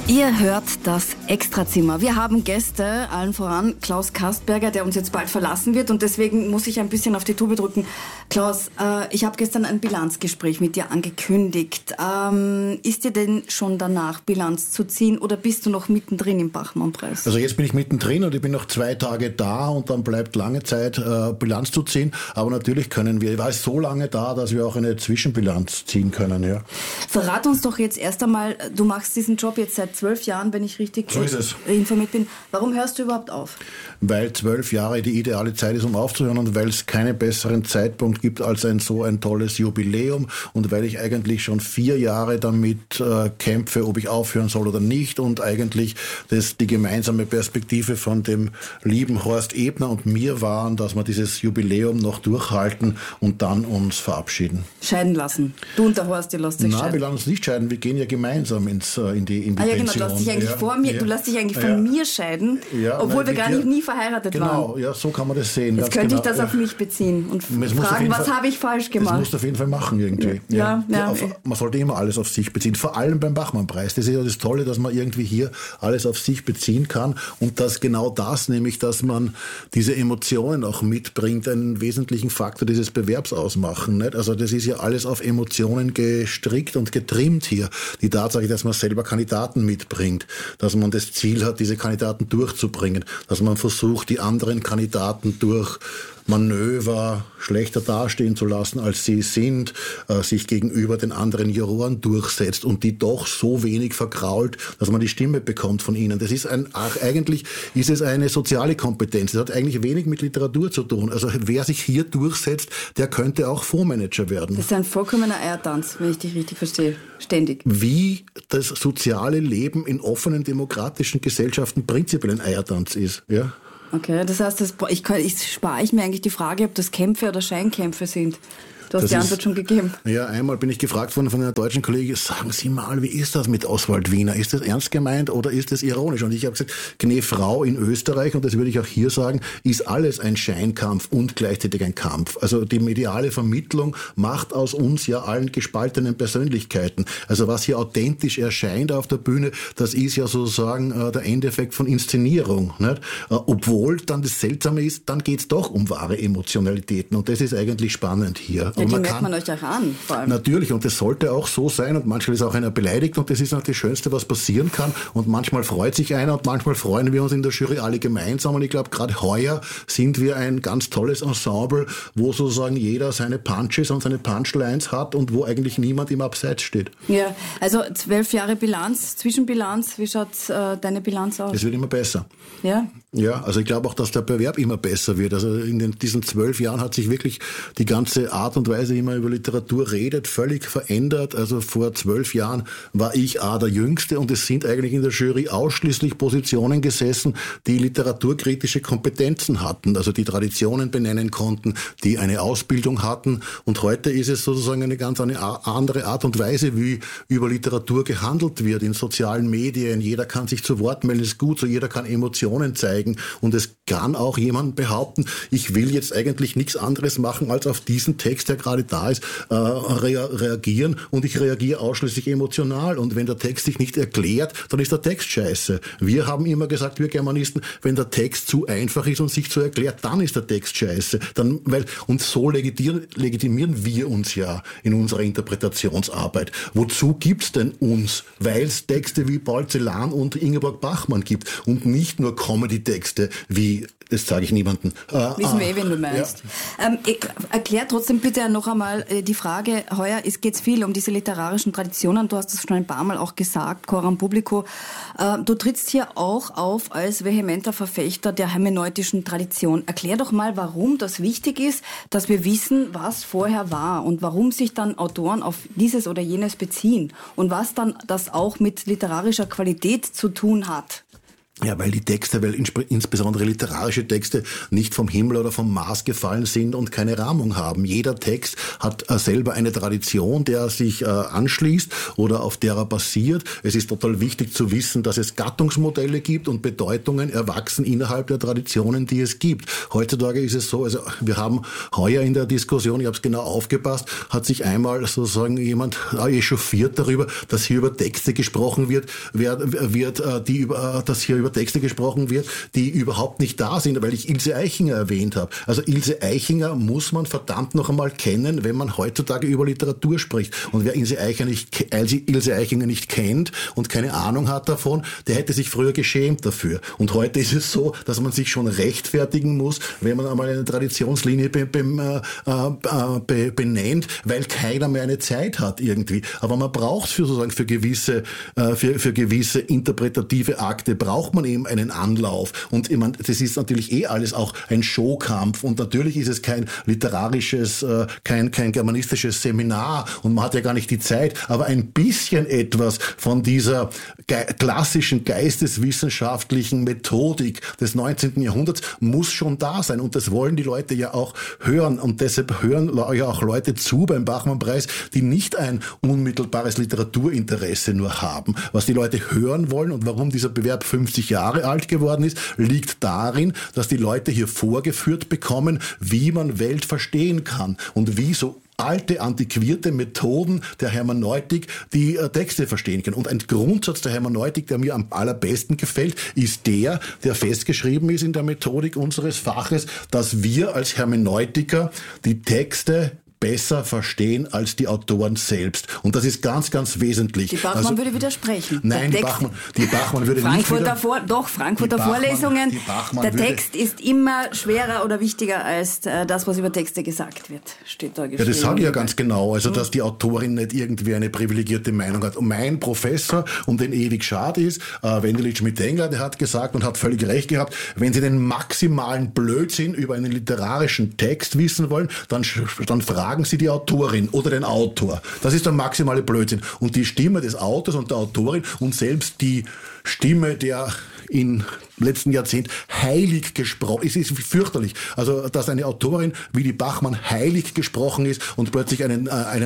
Ihr hört das Extrazimmer. Wir haben Gäste, allen voran Klaus Kastberger, der uns jetzt bald verlassen wird und deswegen muss ich ein bisschen auf die Tube drücken. Klaus, ich habe gestern ein Bilanzgespräch mit dir angekündigt. Ist dir denn schon danach Bilanz zu ziehen oder bist du noch mittendrin im Bachmann-Preis? Also jetzt bin ich mittendrin und ich bin noch 2 Tage da und dann bleibt lange Zeit Bilanz zu ziehen. Aber natürlich können wir, ich war so lange da, dass wir auch eine Zwischenbilanz ziehen können. Ja. Verrat uns doch jetzt erst einmal, du machst diesen Job jetzt seit 12 Jahren, wenn ich richtig informiert bin. Warum hörst du überhaupt auf? Weil 12 Jahre die ideale Zeit ist, um aufzuhören und weil es keinen besseren Zeitpunkt gibt als so ein tolles Jubiläum und weil ich eigentlich schon 4 Jahre damit kämpfe, ob ich aufhören soll oder nicht und eigentlich die gemeinsame Perspektive von dem lieben Horst Ebner und mir waren, dass wir dieses Jubiläum noch durchhalten und dann uns verabschieden. Scheiden lassen. Du und der Horst, ihr lasst euch scheiden. Nein, wir lassen uns nicht scheiden, wir gehen ja gemeinsam in die ja, Pension. Genau, du lässt dich eigentlich du lässt dich eigentlich von mir scheiden, obwohl wir gar nie verheiratet waren. Genau, ja, so kann man das sehen. Jetzt könnte ich das auf mich beziehen und fragen, was habe ich falsch gemacht? Das musst du auf jeden Fall machen irgendwie. Man sollte immer alles auf sich beziehen, vor allem beim Bachmann-Preis. Das ist ja das Tolle, dass man irgendwie hier alles auf sich beziehen kann und dass genau das, nämlich, dass man diese Emotionen auch mitbringt, einen wesentlichen Faktor dieses Bewerbs ausmachen. Nicht? Also das ist ja alles auf Emotionen gestrickt und getrimmt hier. Die Tatsache, dass man selber Kandidaten mitbringt, dass man das Ziel hat, diese Kandidaten durchzubringen, dass man versucht, die anderen Kandidaten durch Manöver schlechter dastehen zu lassen, als sie sind, sich gegenüber den anderen Juroren durchsetzt und die doch so wenig verkrault, dass man die Stimme bekommt von ihnen. Das ist eigentlich ist es eine soziale Kompetenz. Das hat eigentlich wenig mit Literatur zu tun. Also wer sich hier durchsetzt, der könnte auch Fondsmanager werden. Das ist ein vollkommener Eiertanz, wenn ich dich richtig verstehe. Ständig. Wie das soziale Leben in offenen demokratischen Gesellschaften prinzipiell ein Eiertanz ist, ja. Okay, das heißt, spare ich mir eigentlich die Frage, ob das Kämpfe oder Scheinkämpfe sind. Du hast die Antwort schon gegeben. Ja, einmal bin ich gefragt worden von einer deutschen Kollegin, sagen Sie mal, wie ist das mit Oswald Wiener? Ist das ernst gemeint oder ist das ironisch? Und ich habe gesagt, Gnä Frau, in Österreich, und das würde ich auch hier sagen, ist alles ein Scheinkampf und gleichzeitig ein Kampf. Also die mediale Vermittlung macht aus uns ja allen gespaltenen Persönlichkeiten. Also was hier authentisch erscheint auf der Bühne, das ist ja sozusagen der Endeffekt von Inszenierung. Nicht? Obwohl dann das Seltsame ist, dann geht es doch um wahre Emotionalitäten und das ist eigentlich spannend hier. Ja, die merkt man euch auch an, vor allem. Natürlich, und das sollte auch so sein und manchmal ist auch einer beleidigt und das ist natürlich das Schönste, was passieren kann und manchmal freut sich einer und manchmal freuen wir uns in der Jury alle gemeinsam und ich glaube, gerade heuer sind wir ein ganz tolles Ensemble, wo sozusagen jeder seine Punches und seine Punchlines hat und wo eigentlich niemand im Abseits steht. Ja, also 12 Jahre Bilanz, Zwischenbilanz, wie schaut deine Bilanz aus? Es wird immer besser. Ja? Ja, also ich glaube auch, dass der Bewerb immer besser wird. Also in diesen 12 Jahren hat sich wirklich die ganze Art und Weise, wie man über Literatur redet, völlig verändert. Also vor 12 Jahren war ich der Jüngste und es sind eigentlich in der Jury ausschließlich Positionen gesessen, die literaturkritische Kompetenzen hatten, also die Traditionen benennen konnten, die eine Ausbildung hatten. Und heute ist es sozusagen eine ganz andere Art und Weise, wie über Literatur gehandelt wird in sozialen Medien. Jeder kann sich zu Wort melden, ist gut so, jeder kann Emotionen zeigen. Und es kann auch jemand behaupten, ich will jetzt eigentlich nichts anderes machen, als auf diesen Text, der gerade da ist, reagieren. Und ich reagiere ausschließlich emotional. Und wenn der Text sich nicht erklärt, dann ist der Text scheiße. Wir haben immer gesagt, wir Germanisten, wenn der Text zu einfach ist und sich zu erklärt, dann ist der Text scheiße. Und so legitimieren wir uns ja in unserer Interpretationsarbeit. Wozu gibt's denn uns? Weil es Texte wie Paul Celan und Ingeborg Bachmann gibt und nicht nur Comedy-Texte wie, das sage ich niemandem. Wissen wir wen du meinst. Ja. Erklär trotzdem bitte noch einmal die Frage, heuer geht's viel um diese literarischen Traditionen, du hast das schon ein paar Mal auch gesagt, Coram Publico. Du trittst hier auch auf als vehementer Verfechter der hermeneutischen Tradition. Erklär doch mal, warum das wichtig ist, dass wir wissen, was vorher war und warum sich dann Autoren auf dieses oder jenes beziehen und was dann das auch mit literarischer Qualität zu tun hat. Ja, weil die Texte, insbesondere literarische Texte nicht vom Himmel oder vom Mars gefallen sind und keine Rahmung haben. Jeder Text hat selber eine Tradition, der er sich anschließt oder auf der er basiert. Es ist total wichtig zu wissen, dass es Gattungsmodelle gibt und Bedeutungen erwachsen innerhalb der Traditionen, die es gibt. Heutzutage ist es so, also wir haben heuer in der Diskussion, ich habe es genau aufgepasst, hat sich einmal sozusagen jemand echauffiert darüber, dass hier über Texte gesprochen wird, dass hier über Texte gesprochen wird, die überhaupt nicht da sind, weil ich Ilse Aichinger erwähnt habe. Also Ilse Aichinger muss man verdammt noch einmal kennen, wenn man heutzutage über Literatur spricht. Und wer Ilse Aichinger nicht kennt und keine Ahnung hat davon, der hätte sich früher geschämt dafür. Und heute ist es so, dass man sich schon rechtfertigen muss, wenn man einmal eine Traditionslinie benennt, weil keiner mehr eine Zeit hat irgendwie. Aber man braucht für gewisse interpretative Akte braucht man eben einen Anlauf. Und ich meine, das ist natürlich alles auch ein Showkampf. Und natürlich ist es kein literarisches, kein germanistisches Seminar. Und man hat ja gar nicht die Zeit. Aber ein bisschen etwas von dieser klassischen geisteswissenschaftlichen Methodik des 19. Jahrhunderts muss schon da sein. Und das wollen die Leute ja auch hören. Und deshalb hören ja auch Leute zu beim Bachmann-Preis, die nicht ein unmittelbares Literaturinteresse nur haben. Was die Leute hören wollen und warum dieser Bewerb 50 Jahre alt geworden ist, liegt darin, dass die Leute hier vorgeführt bekommen, wie man Welt verstehen kann und wie so alte, antiquierte Methoden der Hermeneutik die Texte verstehen können. Und ein Grundsatz der Hermeneutik, der mir am allerbesten gefällt, ist der festgeschrieben ist in der Methodik unseres Faches, dass wir als Hermeneutiker die Texte besser verstehen als die Autoren selbst. Und das ist ganz, ganz wesentlich. Die Bachmann würde widersprechen. Nein, die Bachmann würde Frankfurter Vorlesungen. Der Text ist immer schwerer oder wichtiger als das, was über Texte gesagt wird. Steht da geschrieben. Ja, das sage ich ja ganz genau. Also, dass die Autorin nicht irgendwie eine privilegierte Meinung hat. Und mein Professor, um den ewig schade ist, Wendelin Schmidt-Engler, der hat gesagt und hat völlig recht gehabt, wenn Sie den maximalen Blödsinn über einen literarischen Text wissen wollen, dann fragen Sie die Autorin oder den Autor. Das ist der maximale Blödsinn. Und die Stimme des Autors und der Autorin und selbst die Stimme der in letzten Jahrzehnt heilig gesprochen. Es ist fürchterlich. Also, dass eine Autorin wie die Bachmann heilig gesprochen ist und plötzlich eine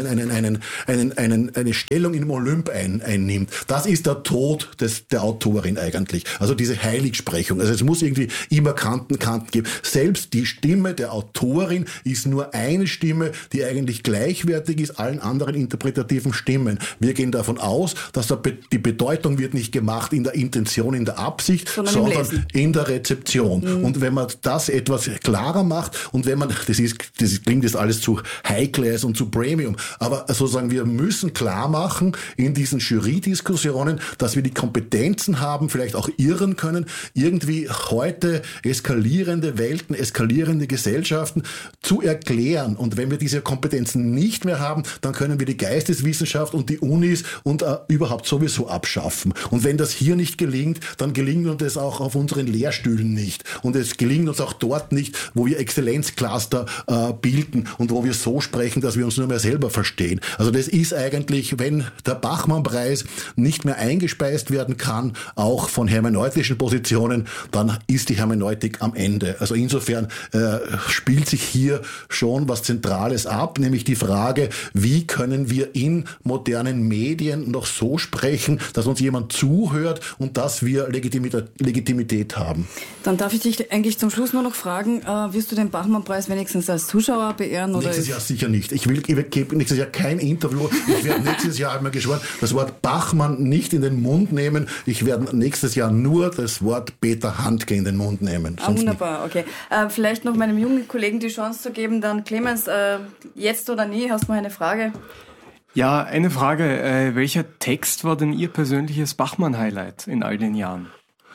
Stellung im Olymp einnimmt. Das ist der Tod der Autorin eigentlich. Also diese Heiligsprechung. Also es muss irgendwie immer Kanten geben. Selbst die Stimme der Autorin ist nur eine Stimme, die eigentlich gleichwertig ist allen anderen interpretativen Stimmen. Wir gehen davon aus, dass die Bedeutung wird nicht gemacht in der Intention, in der Absicht, sondern in der Rezeption. Mhm. Und wenn man das etwas klarer macht und wenn man, das klingt jetzt alles zu High Class und zu Premium, aber sozusagen wir müssen klar machen in diesen Jury-Diskussionen, dass wir die Kompetenzen haben, vielleicht auch irren können, irgendwie heute eskalierende Welten, eskalierende Gesellschaften zu erklären. Und wenn wir diese Kompetenzen nicht mehr haben, dann können wir die Geisteswissenschaft und die Unis und überhaupt sowieso abschaffen. Und wenn das hier nicht gelingt, dann gelingt uns das auch auf unseren Lehrstühlen nicht. Und es gelingt uns auch dort nicht, wo wir Exzellenzcluster bilden und wo wir so sprechen, dass wir uns nur mehr selber verstehen. Also das ist eigentlich, wenn der Bachmann-Preis nicht mehr eingespeist werden kann, auch von hermeneutischen Positionen, dann ist die Hermeneutik am Ende. Also insofern spielt sich hier schon was Zentrales ab, nämlich die Frage, wie können wir in modernen Medien noch so sprechen, dass uns jemand zuhört und dass wir Legitimität haben. Dann darf ich dich eigentlich zum Schluss nur noch fragen, wirst du den Bachmann-Preis wenigstens als Zuschauer beehren? Oder nächstes Jahr sicher nicht. Ich gebe nächstes Jahr kein Interview. Ich werde nächstes Jahr, habe mir geschworen, das Wort Bachmann nicht in den Mund nehmen. Ich werde nächstes Jahr nur das Wort Peter Handke in den Mund nehmen. Wunderbar, okay. Vielleicht noch meinem jungen Kollegen die Chance zu geben, dann Clemens, jetzt oder nie, hast du mal eine Frage? Ja, eine Frage. Welcher Text war denn Ihr persönliches Bachmann-Highlight in all den Jahren?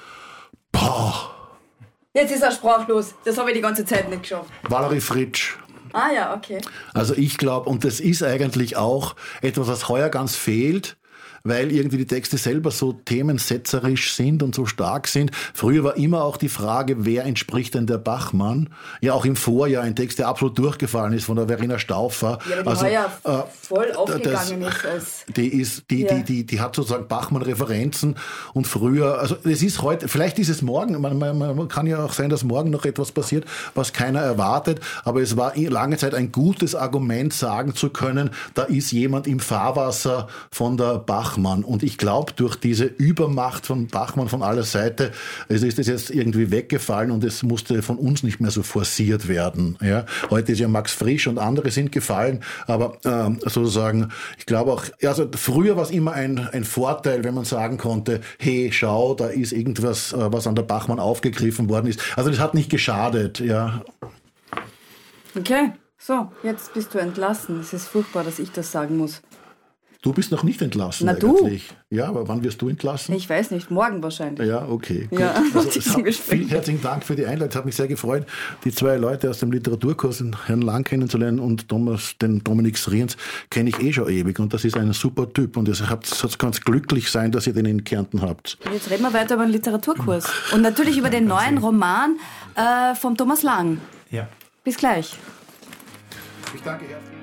Boah. Jetzt ist er sprachlos. Das habe ich die ganze Zeit nicht geschafft. Valerie Fritsch. Ah ja, okay. Also ich glaube, und das ist eigentlich auch etwas, was heuer ganz fehlt, weil irgendwie die Texte selber so themensetzerisch sind und so stark sind. Früher war immer auch die Frage, wer entspricht denn der Bachmann? Ja, auch im Vorjahr ein Text, der absolut durchgefallen ist von der Verena Stauffer. Ja, aber die heuer voll aufgegangen ist. Die hat sozusagen Bachmann-Referenzen und früher, also es ist heute, vielleicht ist es morgen, man kann ja auch sein, dass morgen noch etwas passiert, was keiner erwartet, aber es war lange Zeit ein gutes Argument, sagen zu können, da ist jemand im Fahrwasser von der Bachmann. Und ich glaube, durch diese Übermacht von Bachmann von aller Seite, ist das jetzt irgendwie weggefallen und es musste von uns nicht mehr so forciert werden. Ja? Heute ist ja Max Frisch und andere sind gefallen, aber sozusagen, ich glaube auch, also früher war es immer ein Vorteil, wenn man sagen konnte, hey, schau, da ist irgendwas, was an der Bachmann aufgegriffen worden ist. Also das hat nicht geschadet, ja. Okay, so, jetzt bist du entlassen. Es ist furchtbar, dass ich das sagen muss. Du bist noch nicht entlassen. Na eigentlich. Du? Ja, aber wann wirst du entlassen? Ich weiß nicht, morgen wahrscheinlich. Ja, okay. Gut. Ja, vielen herzlichen Dank für die Einladung. Es hat mich sehr gefreut, die zwei Leute aus dem Literaturkurs, den Herrn Lang kennenzulernen und den Dominik Sriens, kenne ich schon ewig. Und das ist ein super Typ. Und ihr ganz glücklich sein, dass ihr den in Kärnten habt. Jetzt reden wir weiter über den Literaturkurs. Und natürlich über den neuen Roman vom Thomas Lang. Ja. Bis gleich. Ich danke herzlich.